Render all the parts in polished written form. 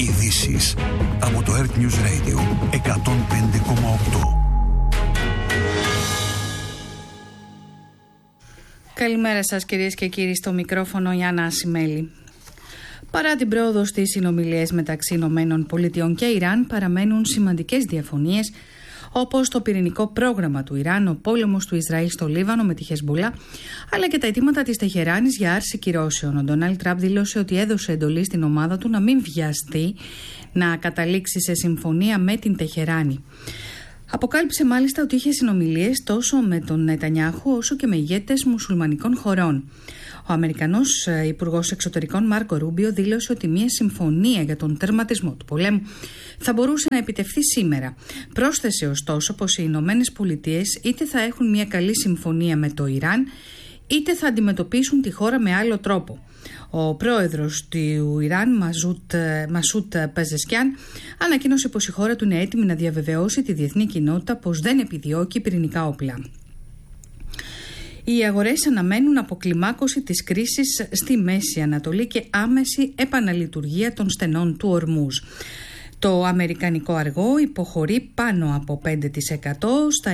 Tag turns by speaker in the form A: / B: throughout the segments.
A: Ειδήσεις από το Earth News Radio 105,8.
B: Καλημέρα σας κυρίες και κύριοι, στο μικρόφωνο Γιάννα Ασημέλη. Παρά την πρόοδο στις συνομιλίες μεταξύ ΗΠΑ και Ιράν, παραμένουν σημαντικές διαφωνίες, όπως το πυρηνικό πρόγραμμα του Ιράν, ο πόλεμος του Ισραήλ στο Λίβανο με τη Χεσμπολά, αλλά και τα αιτήματα της Τεχεράνης για άρση κυρώσεων. Ο Ντόναλντ Τραμπ δήλωσε ότι έδωσε εντολή στην ομάδα του να μην βιαστεί να καταλήξει σε συμφωνία με την Τεχεράνη. Αποκάλυψε μάλιστα ότι είχε συνομιλίες τόσο με τον Νετανιάχου όσο και με ηγέτες μουσουλμανικών χωρών. Ο Αμερικανός Υπουργός Εξωτερικών Μάρκο Ρούμπιο δήλωσε ότι μια συμφωνία για τον τερματισμό του πολέμου θα μπορούσε να επιτευχθεί σήμερα. Πρόσθεσε ωστόσο πως οι Ηνωμένες Πολιτείες είτε θα έχουν μια καλή συμφωνία με το Ιράν, είτε θα αντιμετωπίσουν τη χώρα με άλλο τρόπο. Ο πρόεδρος του Ιράν, Μασούτ Πεζεσκιάν, ανακοίνωσε πως η χώρα του είναι έτοιμη να διαβεβαιώσει τη διεθνή κοινότητα πως δεν επιδιώκει πυρηνικά όπλα. Οι αγορές αναμένουν αποκλιμάκωση της κρίσης στη Μέση Ανατολή και άμεση επαναλειτουργία των στενών του Ορμούζ. Το αμερικανικό αργό υποχωρεί πάνω από 5% στα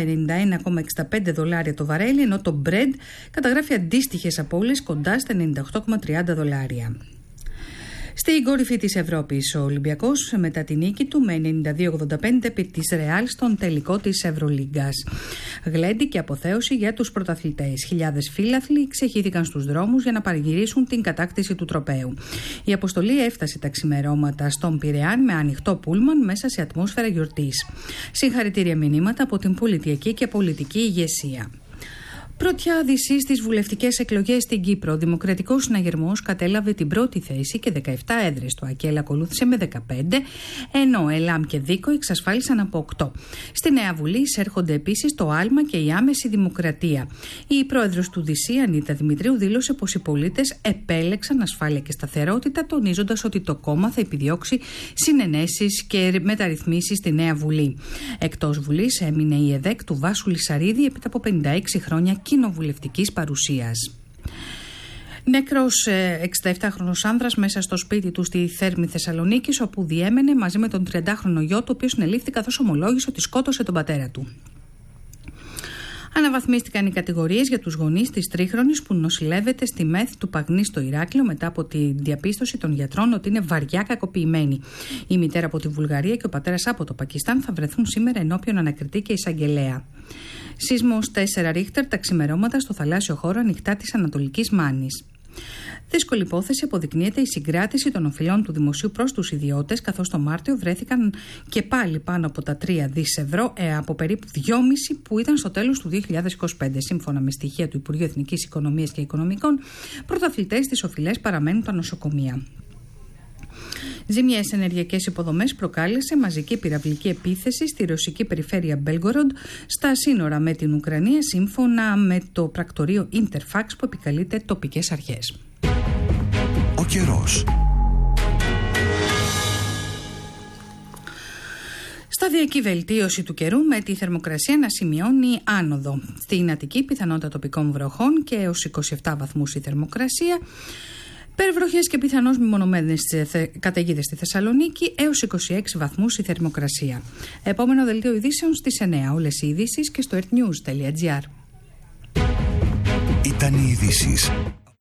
B: $91,65 το βαρέλι, ενώ το Brent καταγράφει αντίστοιχες απώλειες κοντά στα $98,30. Στην κορυφή της Ευρώπης, ο Ολυμπιακός μετά τη νίκη του με 92-85 επί της Ρεάλ στον τελικό της Ευρωλίγκας. Γλέντι και αποθέωση για τους πρωταθλητές. Χιλιάδες φίλαθλοι ξεχύθηκαν στους δρόμους για να παραγυρίσουν την κατάκτηση του τροπαίου. Η αποστολή έφτασε τα ξημερώματα στον Πειραιάν με ανοιχτό πούλμαν μέσα σε ατμόσφαιρα γιορτής. Συγχαρητήρια μηνύματα από την πολιτική και πολιτική ηγεσία. Πρωτιά δυσί στις βουλευτικές εκλογές στην Κύπρο. Ο Δημοκρατικός Συναγερμός κατέλαβε την πρώτη θέση και 17 έδρες. Το ΑΚΕΛ ακολούθησε με 15, ενώ ΕΛΑΜ και ΔΙΚΟ εξασφάλισαν από 8. Στη Νέα Βουλή εισέρχονται επίσης το άλμα και η άμεση δημοκρατία. Η πρόεδρος του ΔΥΣΥ, Ανίτα Δημητρίου, δήλωσε πως οι πολίτες επέλεξαν ασφάλεια και σταθερότητα, τονίζοντας ότι το κόμμα θα επιδιώξει συνενέσεις και μεταρρυθμίσεις στη Νέα Βουλή. Εκτός Βουλής έμεινε η ΕΔΕΚ του Βάσου Λυσαρίδη έπειτα από 56 χρόνια κοινοβουλευτικής παρουσίας. Νεκρός 67χρονος άνδρας μέσα στο σπίτι του στη Θέρμη Θεσσαλονίκης, όπου διέμενε μαζί με τον 30χρονο γιο του, ο οποίος συνελήφθη καθώς ομολόγησε ότι σκότωσε τον πατέρα του. Αναβαθμίστηκαν οι κατηγορίες για τους γονείς της τρίχρονης που νοσηλεύεται στη ΜΕΘ του Παγνή στο Ηράκλειο μετά από τη διαπίστωση των γιατρών ότι είναι βαριά κακοποιημένη. Η μητέρα από τη Βουλγαρία και ο πατέρας από το Πακιστάν θα βρεθούν σήμερα ενώπιον ανακριτή και εισαγγελέα. Σεισμός 4 Ρίχτερ τα ξημερώματα στο θαλάσσιο χώρο ανοιχτά της Ανατολικής Μάνης. Δύσκολη υπόθεση αποδεικνύεται η συγκράτηση των οφειλών του δημοσίου προς τους ιδιώτες, καθώς το Μάρτιο βρέθηκαν και πάλι πάνω από τα 3 δις ευρώ από περίπου 2,5 που ήταν στο τέλος του 2025. Σύμφωνα με στοιχεία του Υπουργείου Εθνικής Οικονομίας και Οικονομικών, πρωταθλητές στις οφειλές παραμένουν τα νοσοκομεία. Ζημιές ενεργειακές υποδομές προκάλεσε μαζική πυραυλική επίθεση στη ρωσική περιφέρεια Μπέλγκοροντ στα σύνορα με την Ουκρανία, σύμφωνα με το πρακτορείο Interfax που επικαλείται τοπικές αρχές.
A: Ο καιρός.
B: Σταδιακή βελτίωση του καιρού με τη θερμοκρασία να σημειώνει άνοδο. Στην Αττική πιθανότητα τοπικών βροχών και έως 27 βαθμούς η θερμοκρασία. Περιβροχές και πιθανώς μεμονωμένες καταιγίδες στη Θεσσαλονίκη, έως 26 βαθμούς η θερμοκρασία. Επόμενο δελτίο ειδήσεων στις 9. Όλες οι ειδήσεις και στο earthnews.gr.
A: Ήταν οι ειδήσεις